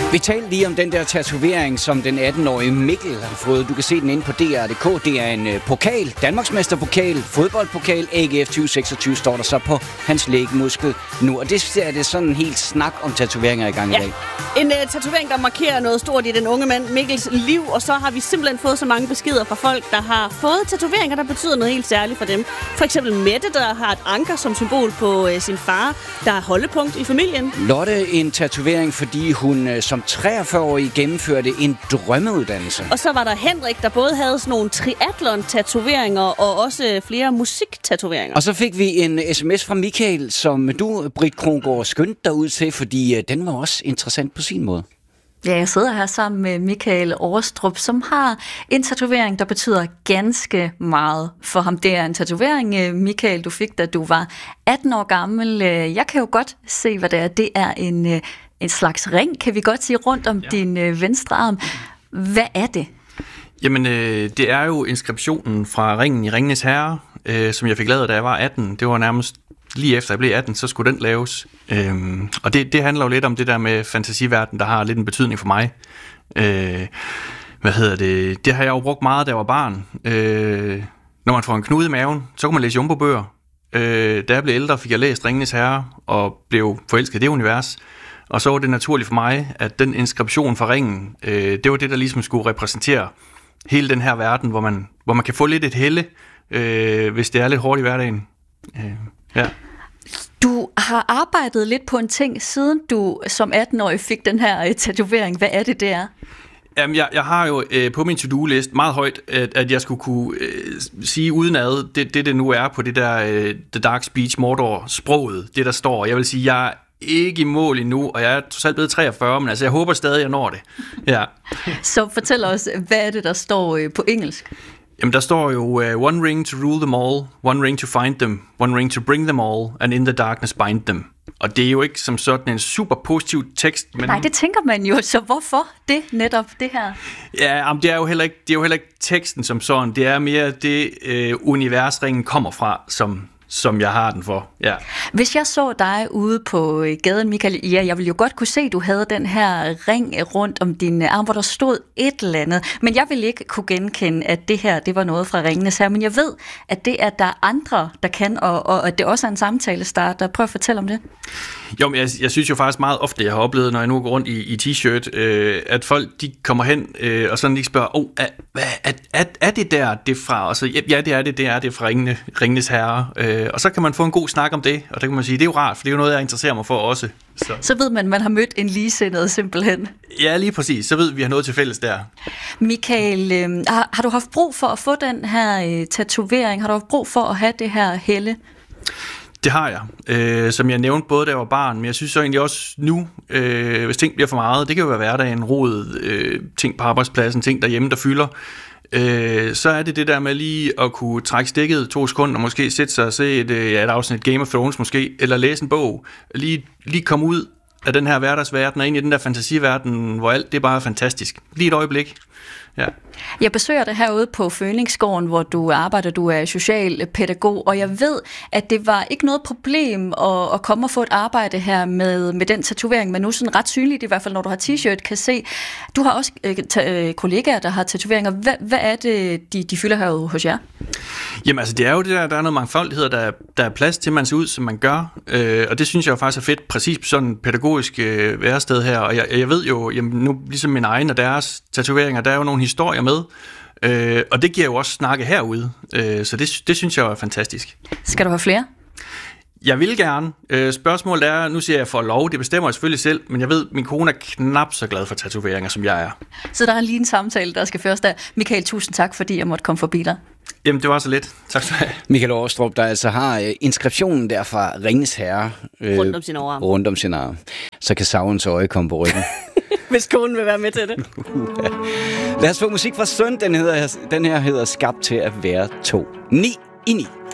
Vi talte lige om den der tatovering, som den 18-årige Mikkel har fået. Du kan se den inde på DR.dk. Det er en pokal, Danmarksmesterpokal, fodboldpokal, AGF 2026 står der så på hans lægmuskel nu. Og det er det sådan en helt snak om tatoveringer i gang i dag. En tatovering, der markerer noget stort i den unge mand Mikkels liv. Og så har vi simpelthen fået så mange beskeder fra folk, der har fået tatoveringer, der betyder noget helt særligt for dem. For eksempel Mette, der har et anker som symbol på sin far, der er holdepunkt i familien. Lotte en tatovering, fordi hun som 43-årig gennemførte en drømmeuddannelse. Og så var der Henrik, der både havde sådan nogle triathlon-tatoveringer og også flere musik-tatoveringer. Og så fik vi en sms fra Michael, som du, Britt Krongård, skyndte dig ud til, fordi den var også interessant på sin måde. Ja, jeg sidder her sammen med Michael Overstrup, som har en tatovering, der betyder ganske meget for ham. Det er en tatovering, Michael, du fik, da du var 18 år gammel. Jeg kan jo godt se, hvad det er. Det er en slags ring, kan vi godt sige, rundt om din venstre arm. Hvad er det? Jamen, det er jo inskriptionen fra ringen i Ringenes Herre, som jeg fik lavet, da jeg var 18. Det var nærmest lige efter jeg blev 18, så skulle den laves. Og det handler jo lidt om det der med fantasiverden, der har lidt en betydning for mig. Det har jeg jo brugt meget, da jeg var barn. Når man får en knude i maven, så kan man læse Jumbo-bøger. Da jeg blev ældre, fik jeg læst Ringenes Herre og blev forelsket i det univers. Og så var det naturligt for mig, at den inskription fra ringen, det var det, der ligesom skulle repræsentere hele den her verden, hvor man kan få lidt et helle, hvis det er lidt hårdt i hverdagen. Ja. Du har arbejdet lidt på en ting, siden du som 18-årig fik den her tatovering. Hvad er det, det er? Jamen, jeg har jo på min to-do-list meget højt, at jeg skulle kunne sige udenad, det nu er på det der The Dark Speech Mordor-sproget, det der står. Jeg vil sige, jeg er ikke i mål endnu, og jeg er trods alt blevet 43, men altså, jeg håber stadig, jeg når det. Ja. Så fortæl os, hvad er det, der står på engelsk? Jamen, der står jo, one ring to rule them all, one ring to find them, one ring to bring them all, and in the darkness bind them. Og det er jo ikke som sådan en super positiv tekst. Men nej, det tænker man jo, så hvorfor det netop, det her? Ja, det er jo heller ikke teksten som sådan, det er mere det universringen kommer fra, som jeg har den for. Ja. Hvis jeg så dig ude på gaden, Michael, jeg ville jo godt kunne se, at du havde den her ring rundt om din arm, hvor der stod et eller andet. Men jeg ville ikke kunne genkende, at det her, det var noget fra Ringenes Herre. Men jeg ved, at det er der andre, der kan, og at det også er en samtale starter. Prøv at fortælle om det. Jo, men jeg synes jo faktisk meget ofte, jeg har oplevet, når jeg nu går rundt i t-shirt, at folk de kommer hen og sådan lige spørger, er det der det fra? Og så ja, det er det fra Ringenes Herre. Og så kan man få en god snak om det, og der kan man sige, det er jo rart, for det er jo noget, jeg interesserer mig for også. Så ved man har mødt en ligesindet simpelthen. Ja, lige præcis. Så ved vi har noget til fælles der. Michael, har du haft brug for at få den her tatovering? Har du haft brug for at have det her helle? Det har jeg. Som jeg nævnte både da jeg var barn, men jeg synes så egentlig også nu, hvis ting bliver for meget, det kan jo være hverdagen, rodet, ting på arbejdspladsen, ting derhjemme, der fylder, så er det der med lige at kunne trække stikket 2 sekunder, måske sætte sig og se et afsnit Game of Thrones måske, eller læse en bog, lige komme ud af den her hverdagsverden og ind i den der fantasiverden, hvor alt det er bare fantastisk. Lige et øjeblik. Ja. Jeg besøger dig herude på Fønixgården, hvor du arbejder. Du er socialpædagog, og jeg ved, at det var ikke noget problem at komme og få et arbejde her med den tatovering, men nu sådan ret synligt, i hvert fald når du har t-shirt, kan se. Du har også kollegaer, der har tatoveringer. Hvad er det, de fylder herude hos jer? Jamen altså, det er jo det der er noget mangfoldighed, der er plads til, at man ser ud, som man gør, og det synes jeg jo faktisk er fedt, præcis på sådan et pædagogisk værested her, og jeg ved jo, jamen, nu ligesom min egen og deres tatoveringer, der er jo nogle historier med, og det giver jo også snakke herude, så det synes jeg er fantastisk. Skal du have flere? Jeg vil gerne. Spørgsmålet er, nu siger jeg for lov, det bestemmer jeg selvfølgelig selv, men jeg ved, min kone er knap så glad for tatoveringer, som jeg er. Så der er lige en samtale, der skal først der. Michael, tusind tak, fordi jeg måtte komme forbi dig. Jamen, det var så lidt. Tak skal du have. Michael Overstrup, der altså har inskriptionen der fra Ringenes Herre rundt om sin arm. Så kan Saurons øje komme på ryggen. Hvis konen vil være med til det. Lad os få musik fra Søn. Den her hedder Skabt til at være 2. 9 i 9.